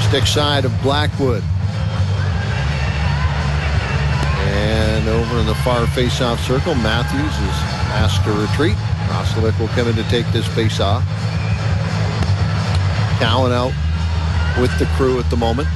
Stick side of Blackwood. And over in the far face-off circle, Matthews is asked to retreat. Roslovic will come in to take this face-off. Cowan out with the crew at the moment.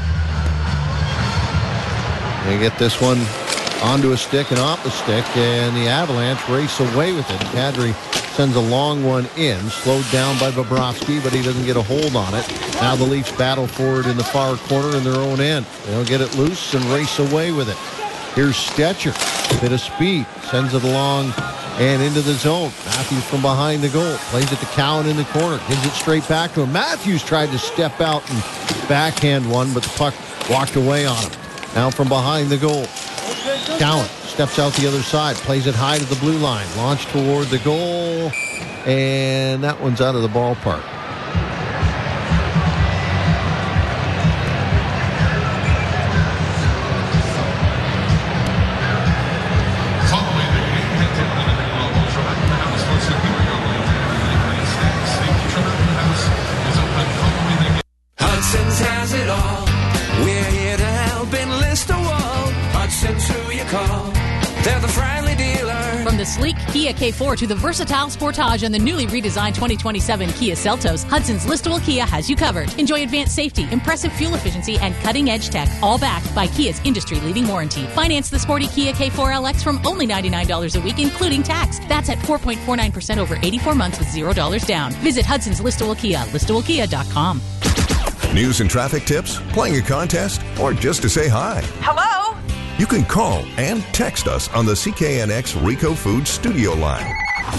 They get this one onto a stick and off the stick, and the Avalanche race away with it. Kadri sends a long one in, slowed down by Bobrovsky, but he doesn't get a hold on it. Now the Leafs battle for it in the far corner in their own end. They'll get it loose and race away with it. Here's Stetcher, bit of speed, sends it along and into the zone. Matthews from behind the goal, plays it to Cowan in the corner, gives it straight back to him. Matthews tried to step out and backhand one, but the puck walked away on him. Now from behind the goal, Cowan steps out the other side, plays it high to the blue line, launched toward the goal, and that one's out of the ballpark. Hudson's has it all. We're here to help enlist a wall. Hudson's who you call. They're the friendly dealer. From the sleek Kia K4 to the versatile Sportage and the newly redesigned 2027 Kia Seltos, Hudson's listable Kia has you covered. Enjoy advanced safety, impressive fuel efficiency, and cutting-edge tech, all backed by Kia's industry-leading warranty. Finance the sporty Kia K4LX from only $99 a week, including tax. That's at 4.49% over 84 months with $0 down. Visit Hudson's listable Kia, listablekia.com. News and traffic tips, playing a contest, or just to say hi. Hello? You can call and text us on the CKNX Rico Foods studio line.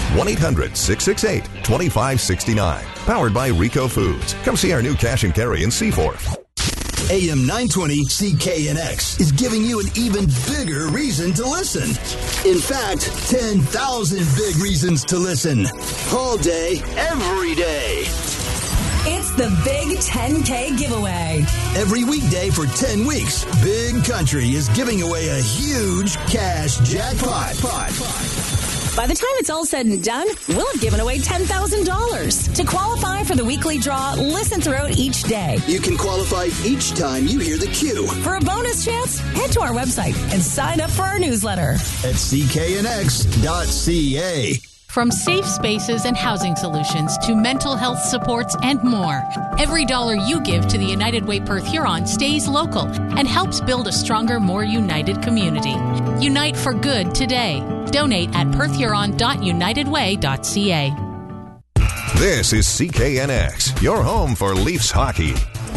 1-800-668-2569. Powered by Rico Foods. Come see our new cash and carry in Seaforth. AM 920 CKNX is giving you an even bigger reason to listen. In fact, 10,000 big reasons to listen. All day, every day. It's the Big 10K giveaway. Every weekday for 10 weeks, Big Country is giving away a huge cash jackpot. By the time it's all said and done, we'll have given away $10,000. To qualify for the weekly draw, listen throughout each day. You can qualify each time you hear the cue. For a bonus chance, head to our website and sign up for our newsletter at cknx.ca. From safe spaces and housing solutions to mental health supports and more, every dollar you give to the United Way Perth Huron stays local and helps build a stronger, more united community. Unite for good today. Donate at perthhuron.unitedway.ca. This is CKNX, your home for Leafs hockey.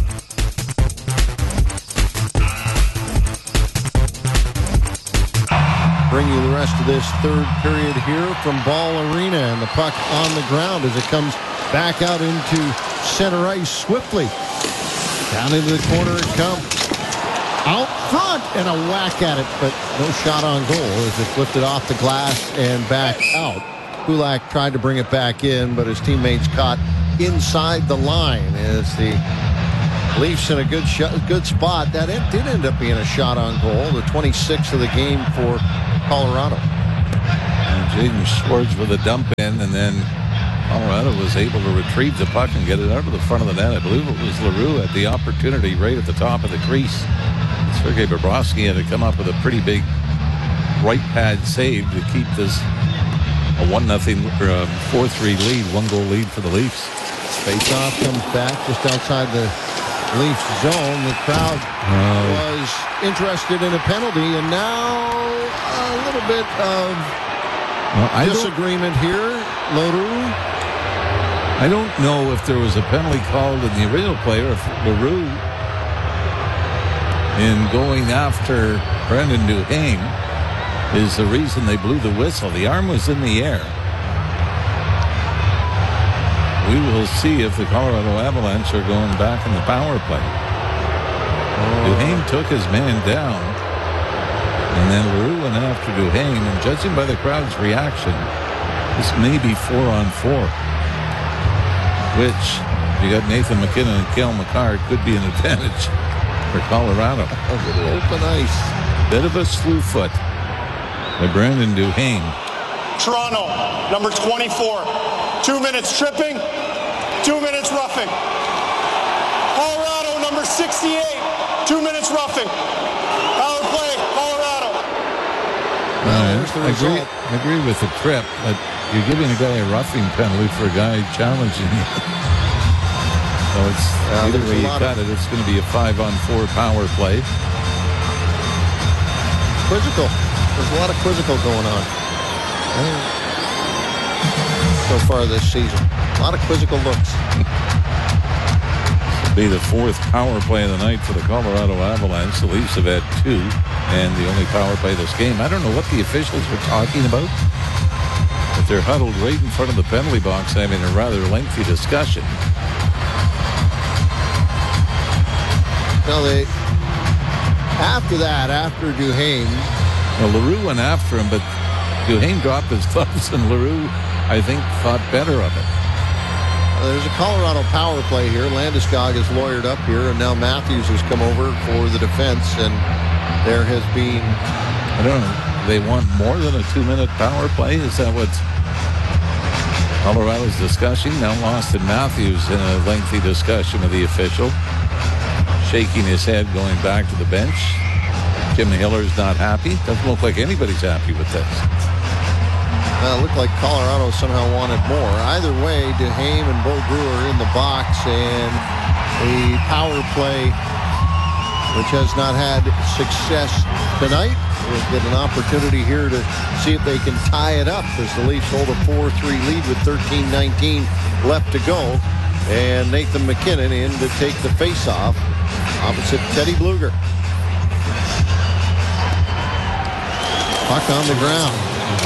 Bring you the rest of this third period here from Ball Arena, and the puck on the ground as it comes back out into center ice swiftly. Down into the corner it comes. Out front and a whack at it, but no shot on goal as it's lifted off the glass and back out. Kulak tried to bring it back in, but his teammates caught inside the line as the Leafs in a good spot. That it did end up being a shot on goal, the 26th of the game for Colorado. Jaden Schwartz with a dump in, and then Colorado was able to retrieve the puck and get it out of the front of the net. I believe it was Leroux had the opportunity right at the top of the crease. Sergei Bobrovsky had to come up with a pretty big right pad save to keep this a 1-0 4-3 lead, 1-goal lead for the Leafs. Face-off comes back just outside the Leafs zone. The crowd was interested in a penalty, and now a little bit of disagreement here. Leroux. I don't know if there was a penalty called in the original play or if Leroux, in going after Brendan Duhaime, is the reason they blew the whistle. The arm was in the air. We will see if the Colorado Avalanche are going back in the power play. Duhaime took his man down, and then Leroux went after Duhaime, and judging by the crowd's reaction, this may be 4-on-4, which, if you got Nathan McKinnon and Cale Makar, could be an advantage for Colorado. A little open ice. Bit of a slew foot by Brendan Duhaime. Toronto, number 24. 2 minutes tripping, 2 minutes roughing. Colorado, number 16, 68, 2 minutes roughing. Power play, Colorado. I agree with the trip, but you're giving a guy a roughing penalty for a guy challenging you. So it's either way you cut it, it's going to be a 5-on-4 power play. Quizzical. There's a lot of quizzical going on so far this season. A lot of quizzical looks. Be the 4th power play of the night for the Colorado Avalanche. The Leafs have had 2, and the only power play this game. I don't know what the officials were talking about, but they're huddled right in front of the penalty box having a rather lengthy discussion. Now after Duhaime. Well, LaRue went after him, but Duhaime dropped his gloves, and LaRue, I think, thought better of it. There's a Colorado power play here. Landeskog is lawyered up here, and now Matthews has come over for the defense, and there has been... I don't know. They want more than a 2-minute power play? Is that what Colorado's discussing? Now Austin Matthews in a lengthy discussion with the official, shaking his head, going back to the bench. Jim Hiller's not happy. Doesn't look like anybody's happy with this. It looked like Colorado somehow wanted more. Either way, Duhaime and Beaulieu are in the box, and a power play, which has not had success tonight, will get an opportunity here to see if they can tie it up as the Leafs hold a 4-3 lead with 13:19 left to go. And Nathan MacKinnon in to take the face-off opposite Teddy Bluger. Puck on the ground.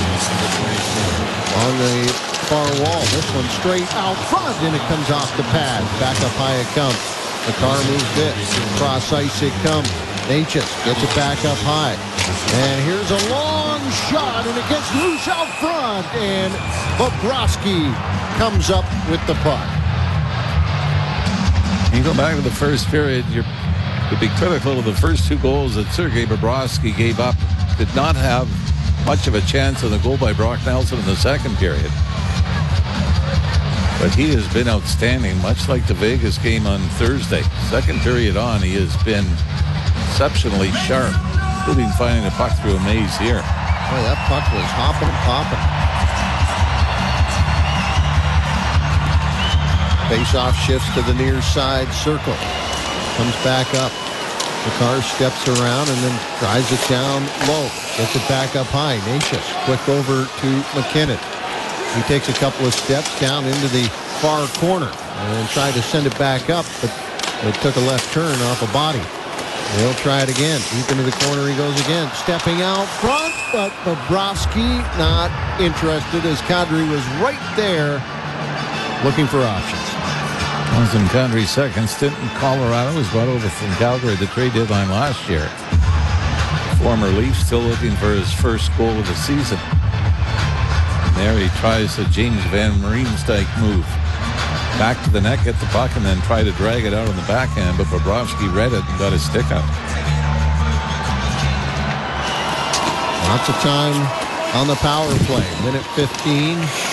On the far wall. This one straight out front, and it comes off the pad. Back up high it comes. The car moves it. Cross ice it comes. Necas gets it back up high. And here's a long shot, and it gets loose out front. And Bobrovsky comes up with the puck. You go back to the first period, you could be critical of the first 2 goals that Sergei Bobrovsky gave up. Did not have much of a chance on the goal by Brock Nelson in the second period. But he has been outstanding, much like the Vegas game on Thursday. Second period on, he has been exceptionally sharp, including finding a puck through a maze here. Boy, that puck was hopping and popping. Face-off shifts to the near side circle. Comes back up. The car steps around and then drives it down low. Gets it back up high. Necas quick over to MacKinnon. He takes a couple of steps down into the far corner and tried to send it back up, but it took a left turn off a body. They'll try it again. Deep into the corner he goes again. Stepping out front, but Bobrovsky not interested as Kadri was right there looking for options. Austin Kadri's second stint in Colorado was brought over from Calgary at the trade deadline last year. Former Leaf still looking for his first goal of the season. And there he tries the James Van Riemsdyk move. Back to the net, get the puck, and then try to drag it out on the backhand, but Bobrovsky read it and got his stick out. Lots of time on the power play. Minute 15.